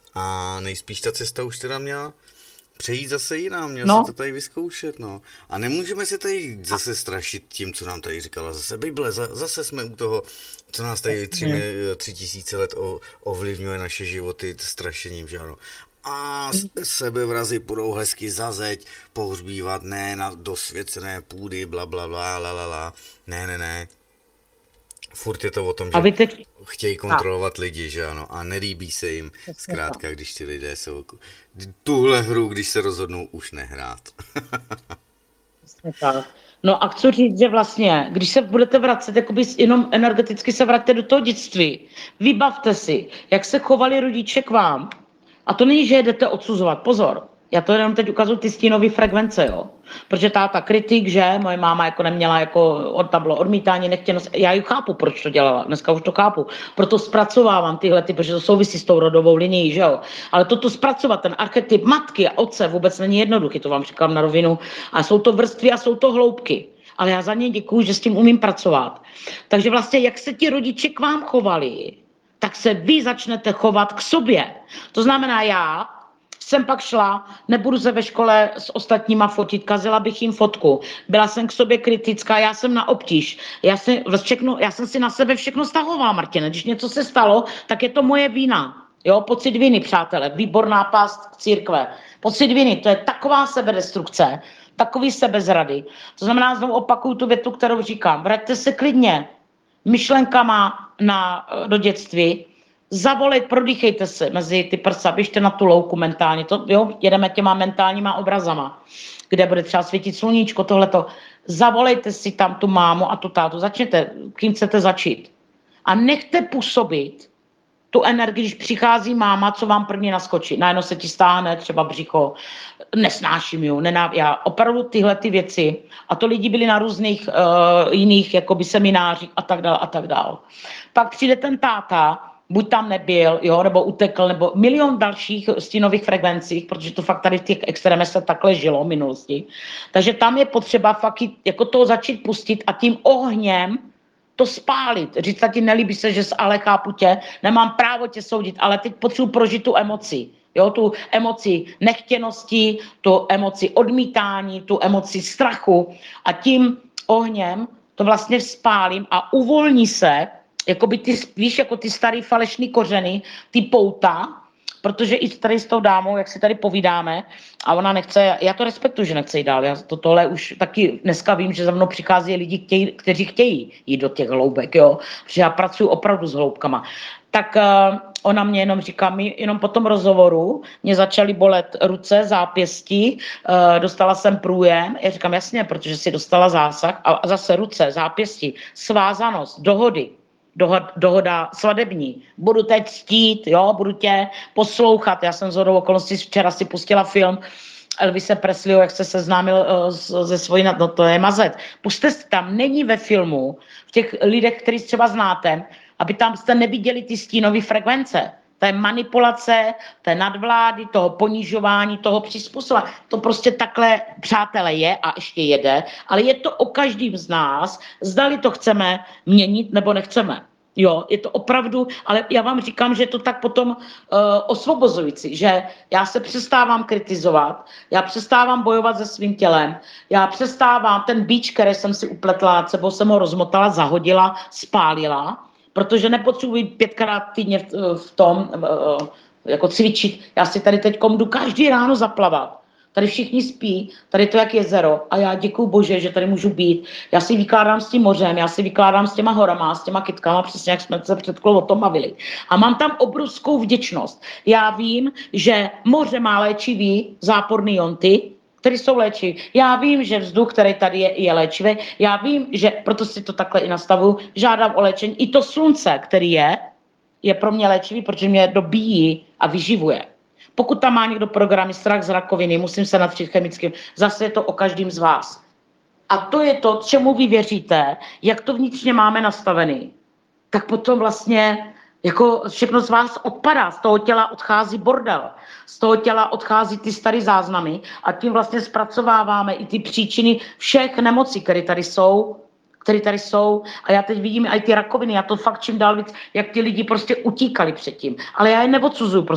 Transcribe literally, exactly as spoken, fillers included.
A nejspíš ta cesta už teda měla přejít zase jiná, měl si to No, tady vyzkoušet, no. A nemůžeme se tady zase strašit tím, co nám tady říkala zase Bible, za, zase jsme u toho, co nás tady tři, hm, mi- tři tisíce let o, ovlivňuje naše životy strašením, že ano. A s- sebevrazy budou hezky za zeď, pohřbívat, ne na dosvěcené půdy, bla, bla, bla, la, la, la. Ne, ne, ne. Furt je to o tom, a že vy teď, chtějí tak, kontrolovat lidi, že ano, a nelíbí se jim přesně tak. zkrátka, když ty lidé jsou tuhle hru, když se rozhodnou už nehrát. Přesně tak. No a chci říct, že vlastně, když se budete vracet, jakoby jenom energeticky se vraťte do toho dětství, vybavte si, jak se chovali rodiče k vám. A to není, že je jdete odsuzovat. Pozor, já to jenom teď ukazuju ty stínové frekvence, jo. Protože táta kritik, že moje máma jako neměla, jako od, tam bylo odmítání, nechtěnost. Já ji chápu, proč to dělala, dneska už to chápu. Proto zpracovávám tyhle ty, protože to souvisí s tou rodovou linií, že jo. Ale toto zpracovat, ten archetyp matky a otce vůbec není jednoduchý, to vám říkám na rovinu. A jsou to vrstvy a jsou to hloubky. Ale já za ně děkuju, že s tím umím pracovat. Takže vlastně, jak se ti rodiče k vám chovali, tak se vy začnete chovat k sobě. To znamená, já jsem pak šla, nebudu se ve škole s ostatníma fotit, kazila bych jim fotku. Byla jsem k sobě kritická, já jsem na obtíž. Já, si, všechno, já jsem si na sebe všechno stahovala, Martine. Když něco se stalo, tak je to moje vína. Jo, pocit viny, přátelé, výborná pást církve. Pocit viny, to je taková sebedestrukce, takový sebezrady. To znamená, znovu opakuju tu větu, kterou říkám. Vraťte se klidně myšlenkama na, do dětství, zavolejte, prodýchejte se mezi ty prsa, běžte na tu louku mentálně, to, jo, jedeme těma mentálníma obrazama, kde bude třeba svítit sluníčko, tohleto. Zavolejte si tam tu mámu a tu tátu, začněte, kým chcete začít. A nechte působit tu energii, když přichází máma, co vám prvně naskočí. Najednou se ti stáhne třeba břicho, nesnáším ju, nenáv... já opravdu tyhle ty věci, a to lidi byli na různých uh, jiných jakoby seminářích a tak dále a tak dále. Pak přijde ten táta, buď tam nebyl, jo, nebo utekl, nebo milion dalších stínových frekvencích, protože to fakt tady v těch extrémech se takhle žilo v minulosti. Takže tam je potřeba fakt jako to začít pustit a tím ohněm to spálit. Říct, ti nelíbí se, že ale chápu tě, nemám právo tě soudit, ale teď potřebuji prožít tu emoci. Jo, tu emoci nechtěnosti, tu emoci odmítání, tu emoci strachu a tím ohněm to vlastně spálím a uvolní se, jakoby ty, víš, jako ty starý falešný kořeny, ty pouta, protože i tady s tou dámou, jak si tady povídáme, a ona nechce, já to respektuju, že nechce jít dál, já to tohle už taky dneska vím, že za mnou přichází lidi, chtějí, kteří chtějí jít do těch hloubek, jo, protože já pracuji opravdu s hloubkama. Tak uh, ona mě jenom říká, mi jenom po tom rozhovoru mě začaly bolet ruce, zápěstí, uh, dostala jsem průjem, já říkám jasně, protože si dostala zásah a zase ruce, zápěstí, svázanost, dohody, dohoda svadební. Budu teď ctít, jo, budu tě poslouchat. Já jsem zhodou okolností včera si pustila film Elvise Presleyho, jak se seznámil uh, se svojí, no to je mazet. Puste si tam, není ve filmu, v těch lidech, který třeba znáte, aby tam jste neviděli ty stínové frekvence. To je manipulace, to je nadvlády, toho ponižování, toho přizpůsobení. To prostě takhle, přátelé, je a ještě jede, ale je to o každém z nás, zdali to chceme měnit nebo nechceme. Jo, je to opravdu, ale já vám říkám, že je to tak potom uh, osvobozující, že já se přestávám kritizovat, já přestávám bojovat se svým tělem, já přestávám ten bič, který jsem si upletla nad sebou, jsem ho rozmotala, zahodila, spálila, protože nepotřebuji pětkrát týdně v, v tom uh, jako cvičit. Já si tady teď jdu každý ráno zaplavat. Tady všichni spí, tady to jak jezero a já děkuju Bože, že tady můžu být. Já si vykládám s tím mořem, já si vykládám s těma horama, s těma kytkama, přesně jak jsme se před chvilou o tom bavili. A mám tam obrovskou vděčnost. Já vím, že moře má léčivý záporný jonty, které jsou léčivé. Já vím, že vzduch, který tady je, je léčivý. Já vím, že proto si to takhle i nastavuju, žádám o léčení. I to slunce, který je, je pro mě léčivý, protože mě dobíjí a vyživuje. Pokud tam má někdo programy strach z rakoviny, musím se natřít chemickým, zase je to o každém z vás. A to je to, čemu vy věříte, jak to vnitřně máme nastavený. Tak potom vlastně jako všechno z vás odpadá, z toho těla odchází bordel, z toho těla odchází ty staré záznamy a tím vlastně zpracováváme i ty příčiny všech nemocí, které tady jsou, které tady jsou. A já teď vidím i ty rakoviny, já to fakt čím dál víc, jak ty lidi prostě utíkali předtím. Ale já je neodsuzuju prostě.